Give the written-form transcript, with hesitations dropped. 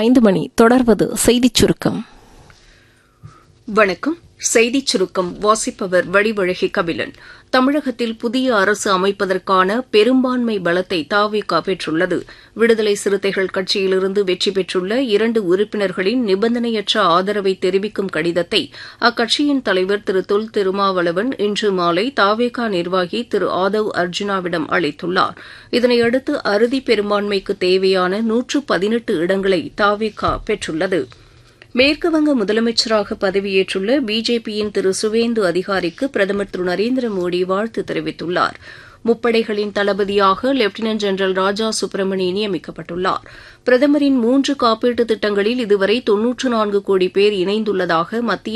5 மணி. தொடர்வது செய்திச் சுருக்கம். வணக்கம். செய்திச் சுருக்கம் வாசிப்பவர் வடிவழகி கபிலன். தமிழகத்தில் புதிய அரசு அமைப்பதற்கான பெரும்பான்மை பலத்தை தவிக பெற்றுள்ளது. விடுதலை சிறுத்தைகள் கட்சியிலிருந்து வெற்றி பெற்றுள்ள 2 உறுப்பினர்களின் நிபந்தனையற்ற ஆதரவை தெரிவிக்கும் கடிதத்தை அக்கட்சியின் தலைவர் திரு தொல் திருமாவளவன் இன்று மாலை தவிக நிர்வாகி திரு ஆதவ் அர்ஜுனாவிடம் அளித்துள்ளார். இதனையடுத்து அறுதி பெரும்பான்மைக்கு தேவையான 118 இடங்களை தவிக பெற்றுள்ளது. மேற்குவங்க முதலமைச்சராக பதவியேற்றுள்ள பிஜேபியின் திரு சுவேந்து அதிகாரிக்கு பிரதமர் திரு நரேந்திர மோடி வாழ்த்து தெரிவித்துள்ளார். முப்படைகளின் தளபதியாக லெப்டினன்ட் ஜெனரல் ராஜா சுப்பிரமணி நியமிக்கப்பட்டுள்ளார். பிரதமரின் 3 காப்பீட்டுத் திட்டங்களில் இதுவரை 94 கோடி பேர் இணைந்துள்ளதாக மத்திய